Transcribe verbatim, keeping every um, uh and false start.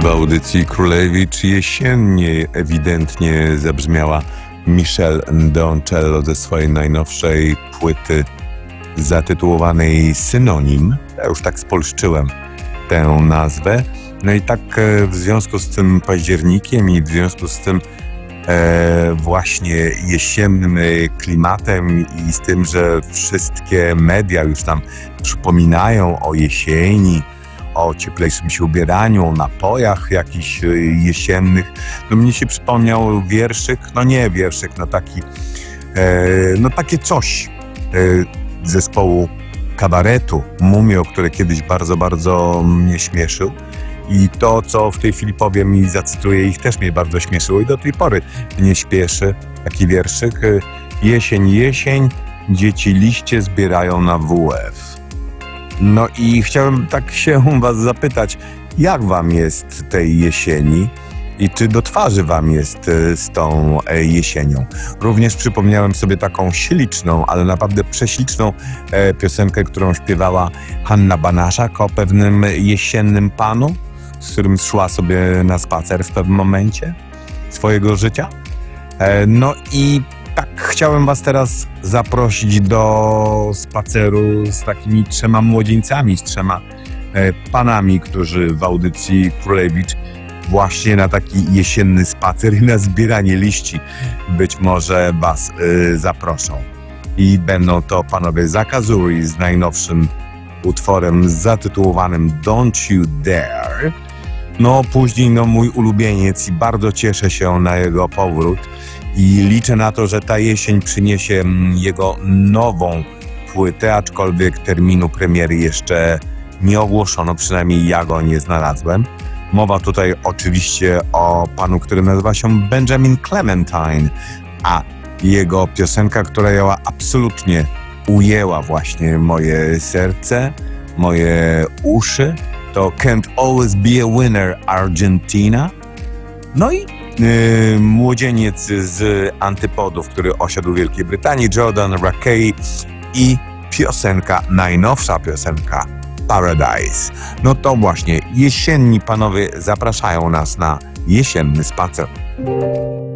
W audycji Królewicz jesiennie ewidentnie zabrzmiała Michelle Doncello ze swojej najnowszej płyty zatytułowanej Synonim. Ja już tak spolszczyłem tę nazwę. No i tak w związku z tym październikiem i w związku z tym e, właśnie jesiennym klimatem i z tym, że wszystkie media już nam przypominają o jesieni, o cieplejszym się ubieraniu, o napojach jakichś jesiennych. No mnie się przypomniał wierszyk, no nie wierszyk, no taki, e, no takie coś e, zespołu kabaretu Mumio, które kiedyś bardzo, bardzo mnie śmieszył. I to, co w tej chwili powiem i zacytuję, ich też mnie bardzo śmieszyło i do tej pory mnie śpieszy. Taki wierszyk. Jesień, jesień, dzieci liście zbierają na W F. No i chciałem tak się was zapytać, jak wam jest tej jesieni i czy do twarzy wam jest z tą jesienią. Również przypomniałem sobie taką śliczną, ale naprawdę prześliczną piosenkę, którą śpiewała Hanna Banaszak o pewnym jesiennym panu, z którym szła sobie na spacer w pewnym momencie swojego życia. No i tak chciałem was teraz zaprosić do spaceru z takimi trzema młodzieńcami, z trzema e, panami, którzy w audycji Królewicz właśnie na taki jesienny spacer i na zbieranie liści być może was e, zaproszą. I będą to panowie Zakazuri z najnowszym utworem zatytułowanym Don't You Dare. No później no mój ulubieniec i bardzo cieszę się na jego powrót. I liczę na to, że ta jesień przyniesie jego nową płytę, aczkolwiek terminu premiery jeszcze nie ogłoszono, przynajmniej ja go nie znalazłem. Mowa tutaj oczywiście o panu, który nazywa się Benjamin Clementine, a jego piosenka, która ją absolutnie ujęła właśnie moje serce, moje uszy, to Can't Always Be a Winner Argentina. No i Yy, młodzieniec z Antypodów, który osiadł w Wielkiej Brytanii, Jordan Rakei i piosenka, najnowsza piosenka Paradise. No to właśnie jesienni panowie zapraszają nas na jesienny spacer.